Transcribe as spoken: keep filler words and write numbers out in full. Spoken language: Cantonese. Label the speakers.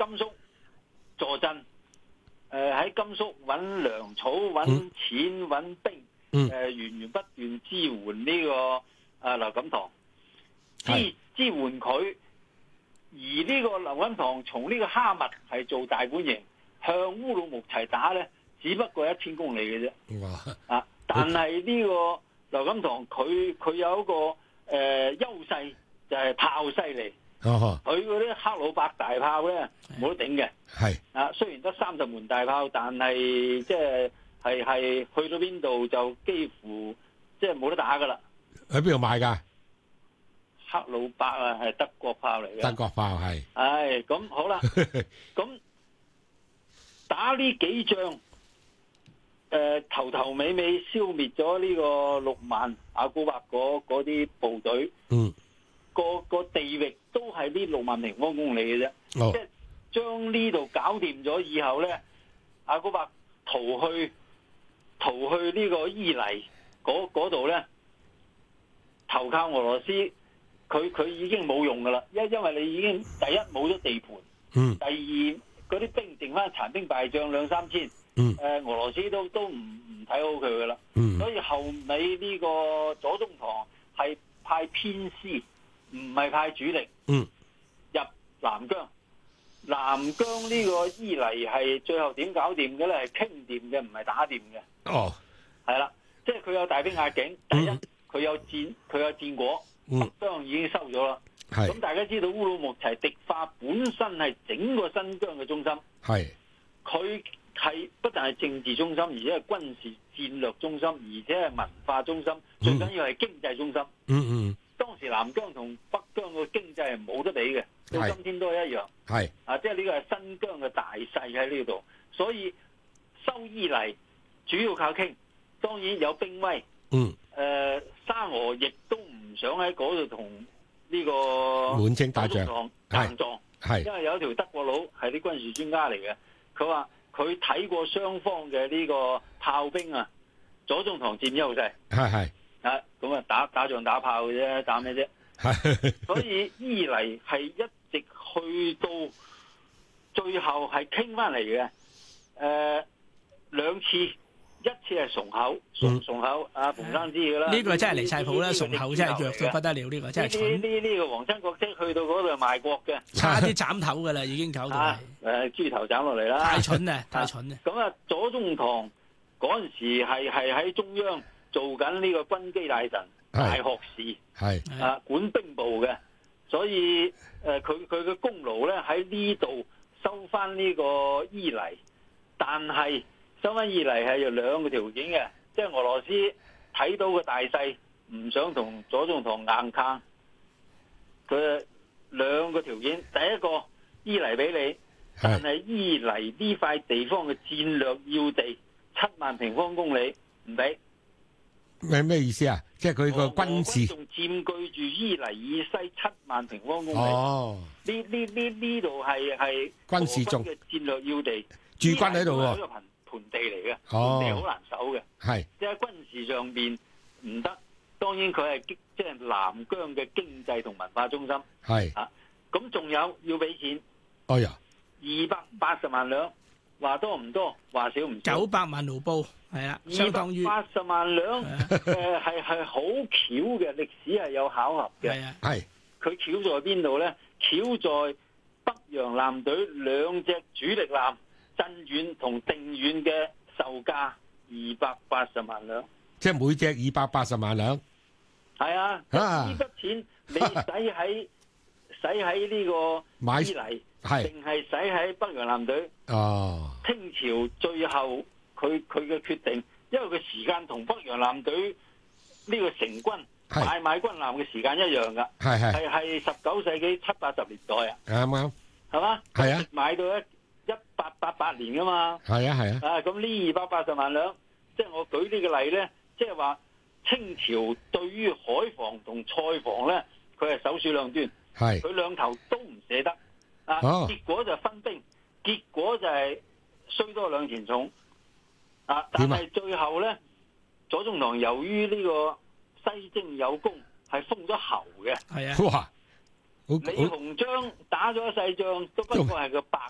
Speaker 1: 甘肅坐鎮，誒、呃、喺甘肅揾糧草、揾錢、揾、嗯、兵，誒、
Speaker 2: 嗯
Speaker 1: 呃、源源不斷支援呢、這個啊劉錦堂，支支援佢。而呢個劉錦堂從呢個哈密係做大本營，向烏魯木齊打咧，只不過一千公里嘅啫。
Speaker 2: 哇！
Speaker 1: 啊！但係呢個劉錦堂佢佢有一個誒、呃、優勢，就係、是、炮犀利。
Speaker 2: 哦，
Speaker 1: 佢嗰啲克魯伯大炮咧冇得頂嘅。
Speaker 2: 係
Speaker 1: 啊，雖然得三十門大炮，但係即係係係去到邊度就幾乎即係冇得打噶啦。
Speaker 2: 喺邊度買㗎？
Speaker 1: 克魯伯啊，係德國炮嚟嘅。
Speaker 2: 德國炮係。
Speaker 1: 唉，咁好啦，咁打呢幾仗，誒、呃、頭頭尾尾消滅咗呢個六萬阿古伯嗰嗰啲部隊，
Speaker 2: 嗯，
Speaker 1: 個個地域都係呢六萬平方公里嘅啫。
Speaker 2: 哦，
Speaker 1: 即係將呢度搞掂咗以後咧，阿古伯逃去逃去呢個伊犁嗰度咧，投靠俄羅斯。佢佢已經冇用噶啦，因因為你已經第一冇咗地盤，
Speaker 2: 嗯，
Speaker 1: 第二嗰啲兵剩翻殘兵敗將兩三千，
Speaker 2: 嗯，
Speaker 1: 誒、呃、俄羅斯都都唔唔睇好佢噶啦，
Speaker 2: 嗯，
Speaker 1: 所以後尾呢個左宗棠係派偏師，唔係派主力，
Speaker 2: 嗯，
Speaker 1: 入南疆，南疆呢個伊犁係最後點搞掂嘅咧？係傾掂嘅，唔係打掂嘅。
Speaker 2: 哦，
Speaker 1: 係啦，即係佢有大兵壓境，第一佢、嗯、有戰佢有戰果。北疆已經收咗啦，咁大家知道烏魯木齊迪化本身係整個新疆嘅中心，係佢係不但係政治中心，而且係軍事戰略中心，而且係文化中心，嗯、最緊要係經濟中心。嗯嗯，當時南疆同北疆嘅經濟係冇得比嘅，到今天都係一樣。係啊，即係呢個係新疆嘅大勢喺呢度，所以收伊犁主要靠傾，當然有兵威。嗯，誒、呃、沙俄亦都唔想喺嗰度同呢個
Speaker 2: 滿清打仗
Speaker 1: 硬撞，係因為有一條德國佬係啲軍事專家嚟嘅，佢話佢睇過雙方嘅呢個炮兵啊，左宗棠佔優勢，係係啊，咁啊打打仗打炮嘅啫，打咩啫？係，所以伊犁係一直去到最後係傾翻嚟嘅，誒、呃、兩次。一次係崇口，崇崇口阿馮生知嘅啦。
Speaker 3: 呢個真係離晒譜啦，崇口真係弱到不得了，呢個真係蠢。
Speaker 1: 呢呢呢個皇親國戚去到嗰度賣國嘅，
Speaker 3: 差啲斬頭㗎啦，已經搞到係。
Speaker 1: 誒豬頭斬落嚟啦！
Speaker 3: 太蠢啊！太蠢啊！
Speaker 1: 咁啊，左宗棠嗰陣時係係喺中央做緊呢個軍機大臣、大學士，係啊管兵部嘅，所以誒佢佢嘅功勞咧喺呢度收翻呢個伊犁，但係。收翻伊犁係有兩個條件嘅，即係俄羅斯睇到個大勢，唔想同左宗棠硬撐。佢兩個條件，第一個伊犁俾你，但係伊犁呢塊地方嘅戰略要地七萬平方公里唔俾。
Speaker 2: 咩咩意思啊？即係佢個軍事
Speaker 1: 仲佔據住伊犁以西七萬平方公里。哦，呢呢呢呢度係係
Speaker 2: 軍事重
Speaker 1: 嘅戰略要地，
Speaker 2: 駐軍喺度喎。
Speaker 1: 盆地嚟嘅，
Speaker 2: 哦、
Speaker 1: 盆地好難守嘅，
Speaker 2: 係
Speaker 1: 即係軍事上邊唔得。當然佢係即係南疆嘅經濟同文化中心，係啊。咁仲有要俾錢，
Speaker 2: 哎呀，
Speaker 1: 二百八十萬兩，話多唔多，話少唔少，
Speaker 3: 九百萬盧布，係啊，相當於
Speaker 1: 二百八十萬兩，誒係係好巧嘅，歷史係有巧合嘅，係啊，係佢巧在邊度咧？巧在北洋艦隊兩隻主力艦。鎮遠同定遠嘅售價二百八十萬兩，
Speaker 2: 即係每隻二百八十萬兩。
Speaker 1: 係啊，呢筆錢你使喺使喺呢個伊犁，定係使喺北洋艦隊？哦，清朝最後佢佢嘅決定，因為佢時間同北洋艦隊呢個成軍買買軍艦嘅時間一樣噶，係係係係十九世紀七八十年代啊，啱啱係嘛？係啊，買到一。一八八八年噶嘛，係啊係啊，啊咁呢二百八十萬兩，即係我舉呢個例咧，即係話清朝對於海防同菜防咧，佢係首鼠兩端，係佢兩頭都唔捨得，啊，哦、結果就分兵，結果就係衰多兩錢重，啊，但係最後咧，左宗棠由於呢個西征有功，係封咗侯嘅，係啊，哇！李鴻章打咗一世仗，都不過係個白